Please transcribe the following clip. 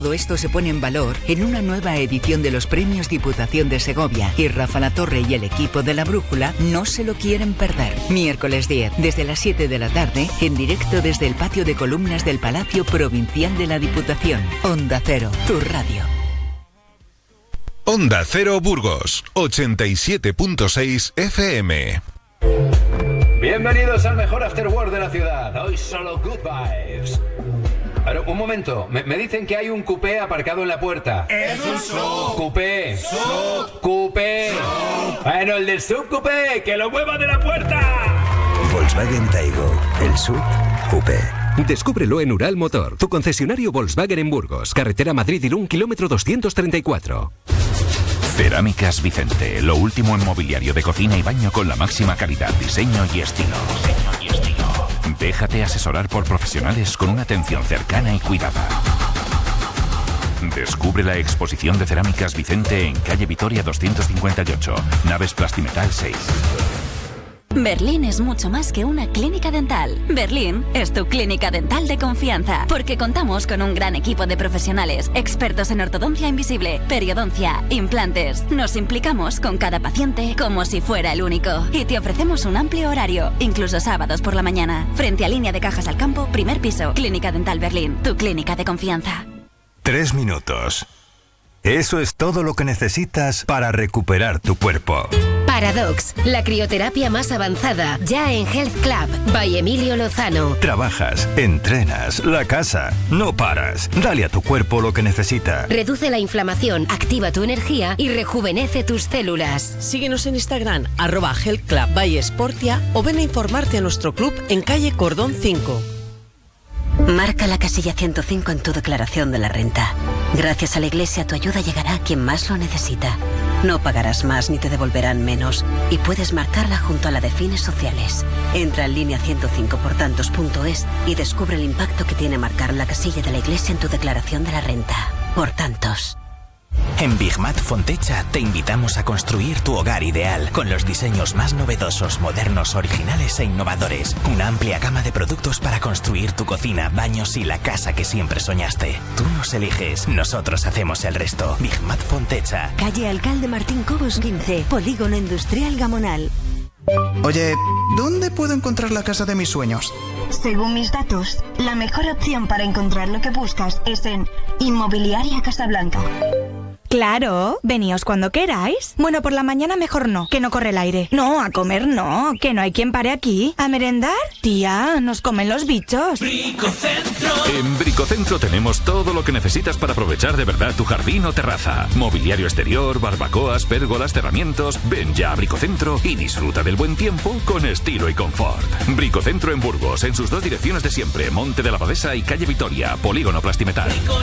Todo esto se pone en valor en una nueva edición de los Premios Diputación de Segovia y Rafa Latorre y el equipo de La Brújula no se lo quieren perder. Miércoles 10, desde las 7 de la tarde, en directo desde el patio de columnas del Palacio Provincial de la Diputación. Onda Cero, tu radio. Onda Cero Burgos, 87.6 FM. Bienvenidos al mejor afterwork de la ciudad. Hoy solo good vibes. Pero, un momento, me dicen que hay un coupé aparcado en la puerta. ¡Es un sub! ¡Coupé! ¡Sub! ¡Coupé! ¡Sub! Bueno, el del sub coupé, ¡que lo mueva de la puerta! Volkswagen Taigo, el sub coupé. Descúbrelo en Ural Motor, tu concesionario Volkswagen en Burgos, carretera Madrid-Irún, kilómetro 234. Cerámicas Vicente, lo último en mobiliario de cocina y baño con la máxima calidad, diseño y estilo. Déjate asesorar por profesionales con una atención cercana y cuidada. Descubre la exposición de Cerámicas Vicente en calle Vitoria 258, naves Plastimetal 6. Berlín es mucho más que una clínica dental. Berlín es tu clínica dental de confianza, porque contamos con un gran equipo de profesionales, expertos en ortodoncia invisible, periodoncia, implantes. Nos implicamos con cada paciente como si fuera el único. Y te ofrecemos un amplio horario, incluso sábados por la mañana. Frente a Línea de Cajas al Campo, primer piso. Clínica Dental Berlín, tu clínica de confianza. 3 minutos. Eso es todo lo que necesitas para recuperar tu cuerpo. Paradox, la crioterapia más avanzada, ya en Health Club, by Emilio Lozano. Trabajas, entrenas, la casa, no paras. Dale a tu cuerpo lo que necesita. Reduce la inflamación, activa tu energía y rejuvenece tus células. Síguenos en Instagram, @Health Club by Sportia, o ven a informarte a nuestro club en calle Cordón 5. Marca la casilla 105 en tu declaración de la renta. Gracias a la Iglesia, tu ayuda llegará a quien más lo necesita. No pagarás más ni te devolverán menos, y puedes marcarla junto a la de fines sociales. Entra en línea 105portantos.es y descubre el impacto que tiene marcar la casilla de la Iglesia en tu declaración de la renta. Por tantos. En Bigmat Fontecha te invitamos a construir tu hogar ideal con los diseños más novedosos, modernos, originales e innovadores. Una amplia gama de productos para construir tu cocina, baños y la casa que siempre soñaste. Tú nos eliges, nosotros hacemos el resto. Bigmat Fontecha. Calle Alcalde Martín Cobos 15, Polígono Industrial Gamonal. Oye, ¿dónde puedo encontrar la casa de mis sueños? Según mis datos, la mejor opción para encontrar lo que buscas es en Inmobiliaria Casablanca. Claro, veníos cuando queráis. Bueno, por la mañana mejor no, que no corre el aire. No, a comer no, que no hay quien pare aquí. ¿A merendar? Tía, nos comen los bichos. Bricocentro. En Bricocentro tenemos todo lo que necesitas para aprovechar de verdad tu jardín o terraza. Mobiliario exterior, barbacoas, pérgolas, cerramientos. Ven ya a Bricocentro y disfruta del buen tiempo con estilo y confort. Bricocentro en Burgos, en sus 2 direcciones de siempre, Monte de la Abadesa y calle Vitoria, Polígono Plastimetal.